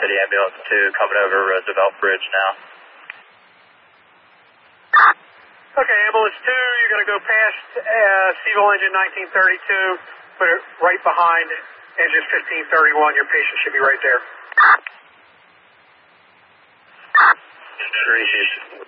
City Ambulance 2 coming over Roosevelt Bridge now. Okay, Ambulance 2, you're going to go past Seville engine 1932, put it right behind engine 1531. Your patient should be right there. Reese